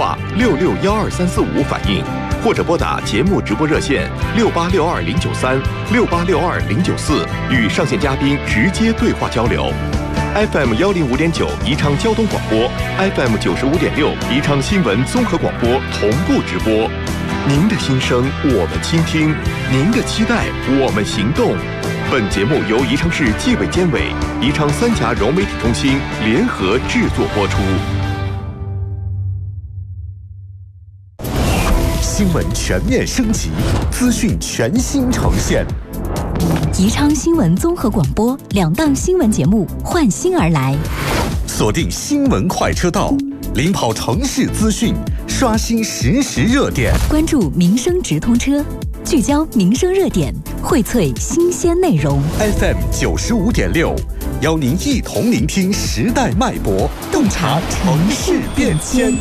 话66123345反映，或者拨打节目直播热线68620936862094与上线嘉宾直接对话交流。FM 105.9宜昌交通广播 ，FM 95.6宜昌新闻综合广播同步直播。您的心声我们倾听，您的期待我们行动。本节目由宜昌市纪委监委、宜昌三峡融媒体中心联合制作播出。 新闻全面升级，资讯全新呈现。 宜昌新闻综合广播2档新闻节目换新而来， 锁定新闻快车道，领跑城市资讯，刷新实时热点， 关注民生直通车，聚焦民生热点，荟萃新鲜内容。 FM 95.6，邀您一同聆听时代脉搏，洞察城市变迁。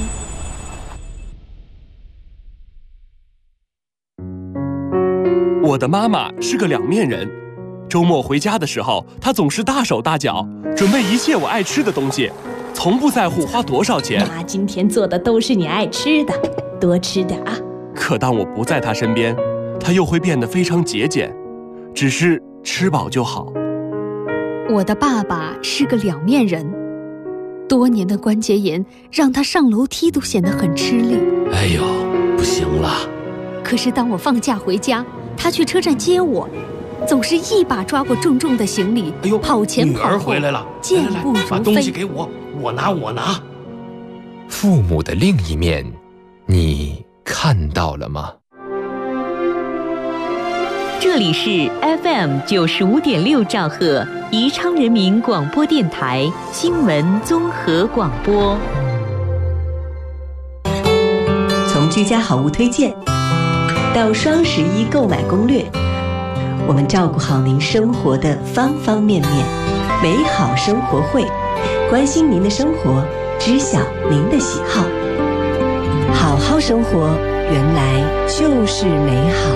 我的妈妈是个两面人，周末回家的时候，她总是大手大脚，准备一切我爱吃的东西，从不在乎花多少钱。 妈今天做的都是你爱吃的，多吃点啊。 可当我不在她身边，她又会变得非常节俭，只是吃饱就好。 我的爸爸是个两面人，多年的关节炎让他上楼梯都显得很吃力。 哎呦，不行了。 可是当我放假回家，他去车站接我，总是一把抓过重重的行李， 哎呦， 跑前跑后， 女儿回来了， 健步如飞。 把东西给我，我拿。 父母的另一面，你看到了吗？ 这里是 FM 95.6兆赫宜昌人民广播电台新闻综合广播。 从居家好物推荐到双11购买攻略，我们照顾好您生活的方方面面。美好生活会，关心您的生活，知晓您的喜好。好好生活，原来就是美好。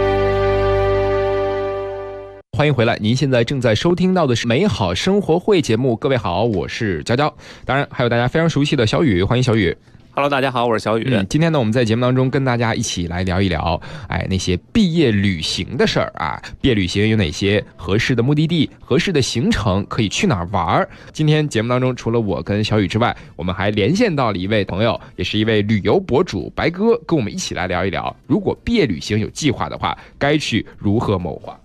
欢迎回来，您现在正在收听到的是美好生活会节目。各位好，我是娇娇，当然还有大家非常熟悉的小雨，欢迎小雨。 Hello， 大家好，我是小雨。 今天呢，我们在节目当中跟大家一起来聊一聊，那些毕业旅行的事儿啊。毕业旅行有哪些合适的目的地、合适的行程，可以去哪儿玩？今天节目当中，除了我跟小雨之外，我们还连线到了一位朋友，也是一位旅游博主白哥，跟我们一起来聊一聊，如果毕业旅行有计划的话，该去如何谋划。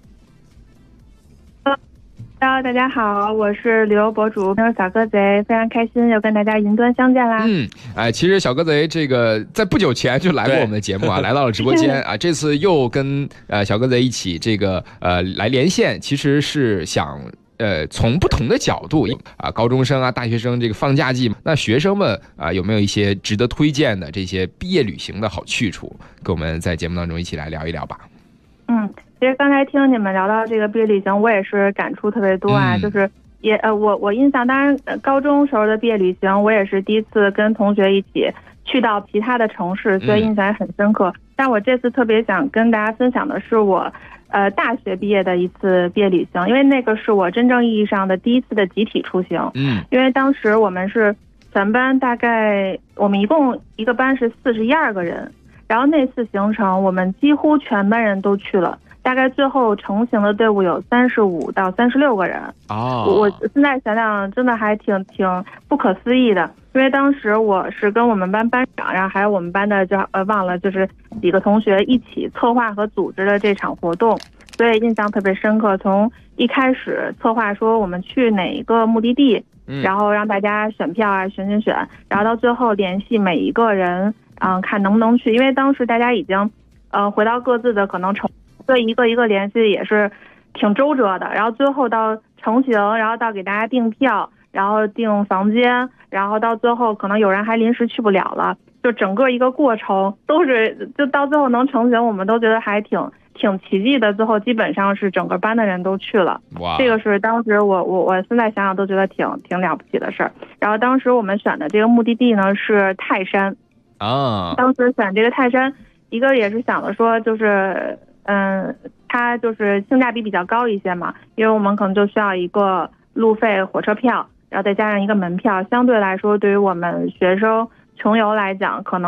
Hello， 大家好，我是旅游博主小鸽贼，非常开心又跟大家云端相见啦。 其实小鸽贼这个在不久前就来过我们的节目啊，来到了直播间啊，这次又跟小鸽贼一起这个来连线，其实是想从不同的角度啊，高中生啊、大学生这个放假季，那学生们啊有没有一些值得推荐的这些毕业旅行的好去处，跟我们在节目当中一起来聊一聊吧。 其实刚才听你们聊到这个毕业旅行，我也是感触特别多啊，就是我印象，当然高中时候的毕业旅行，我也是第一次跟同学一起去到其他的城市，所以印象也很深刻。但我这次特别想跟大家分享的是我大学毕业的一次毕业旅行，因为那个是我真正意义上的第一次的集体出行。因为当时我们是全班，大概我们一共一个班是41个人，然后那次行程我们几乎全班人都去了。大概最后成型的队伍有35到36个人。我现在想想真的还挺不可思议的，因为当时我是跟我们班班长，然后还有我们班的忘了就是几个同学一起策划和组织的这场活动，所以印象特别深刻。从一开始策划说我们去哪一个目的地，然后让大家选票啊选，然后到最后联系每一个人，看能不能去，因为当时大家已经回到各自的可能城。一个联系也是挺周折的，然后最后到成型，然后到给大家订票，然后订房间，然后到最后可能有人还临时去不了了，就整个一个过程都是，就到最后能成型，我们都觉得还挺奇迹的。最后基本上是整个班的人都去了，这个是当时我现在想想都觉得挺了不起的事儿。然后当时我们选的这个目的地呢是泰山当时选这个泰山，一个也是想了说就是它就是性价比比较高一些嘛，因为我们可能就需要一个路费火车票，然后再加上一个门票，相对来说对于我们学生穷游来讲可能